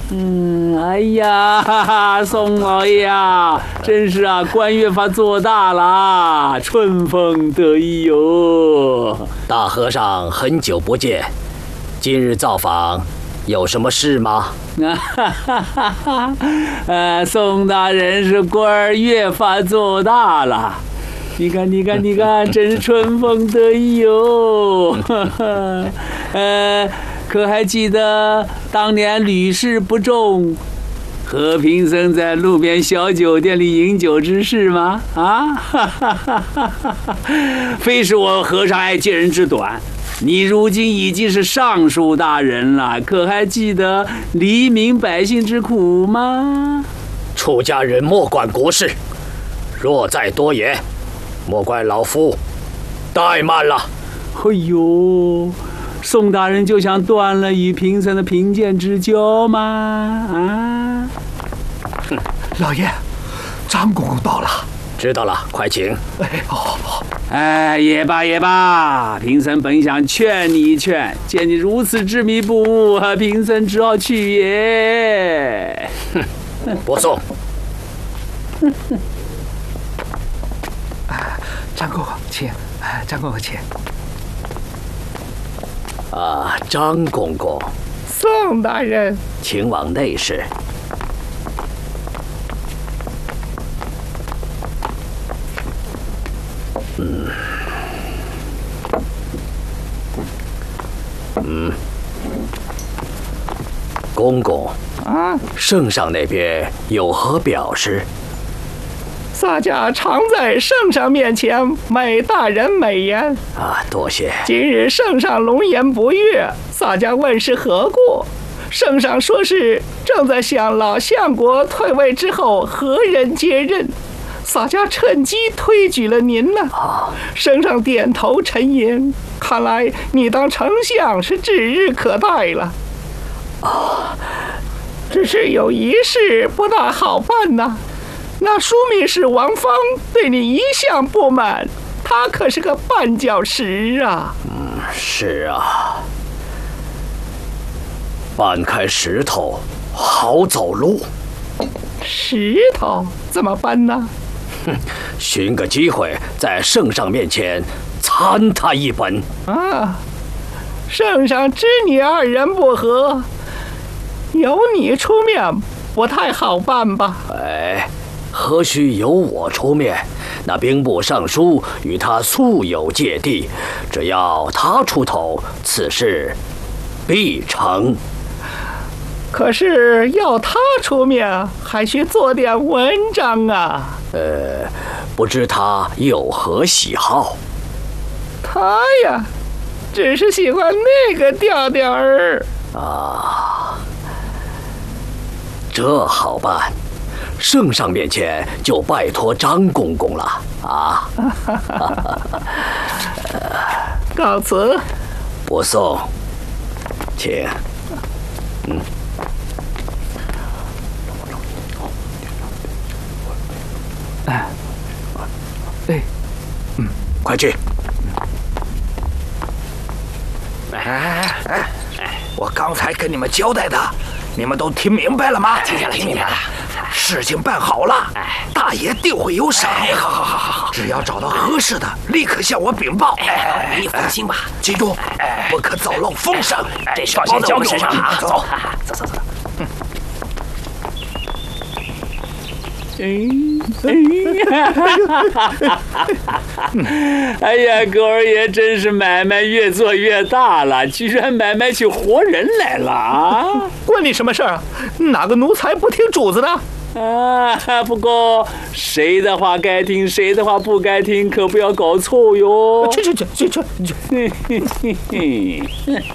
哎呀，哈哈，宋老爷啊，真是啊，官越发做大了，春风得意哟。 大和尚很久不见，今日造访有什么事吗？ 宋大人是官儿越发做大了。你看，真是春风得意哟。可还记得当年屡试不中，和贫僧在路边小酒店里饮酒之事吗？非是我和尚爱借人之短。你如今已经是尚书大人了，可还记得黎民百姓之苦吗？ 出家人莫管国事，若再多言，莫怪老夫怠慢了。 哎呦，宋大人就想断了与贫僧的贫贱之交吗？ 老爷，张公公到了。 知道了，快请。 好。 也罢，贫僧本想劝你一劝，见你如此执迷不悟，贫僧只好去也。 不送。 张公公，请。张公公，请。 张公公。 宋大人， 请往内室。公公，圣上那边有何表示？ 洒家常在圣上面前美大人美言。 多谢。 今日圣上龙颜不悦，洒家问是何故？圣上说是正在想老相国退位之后何人接任，洒家趁机推举了您呢。圣上点头沉吟，看来你当丞相是指日可待了。只是有一事不大好办呐。那枢密使王芳对你一向不满，他可是个绊脚石啊。 是啊，搬开石头好走路。 石头怎么搬呢？ 寻个机会在圣上面前参他一本。 圣上知你二人不和，由你出面不太好办吧？ 何须由我出面？那兵部尚书与他素有芥蒂，只要他出头，此事必成。 可是要他出面，还需做点文章啊。 不知他有何喜好？ 他呀，只是喜欢那个调调儿。 这好办。圣上面前就拜托张公公了告辞。 不送，请。快去。 我刚才跟你们交代的，你们都听明白了吗？ 听明白了。 事情办好了，大爷定会有赏。 好， 只要找到合适的，立刻向我禀报。 你放心吧， 记住，不可走漏风声。 这事先交给身上。走。 哎呀，狗儿爷真是买卖越做越大了，居然买卖起活人来了关你什么事儿？哪个奴才不听主子的？ 不过谁的话该听，谁的话不该听，可不要搞错哟。 去。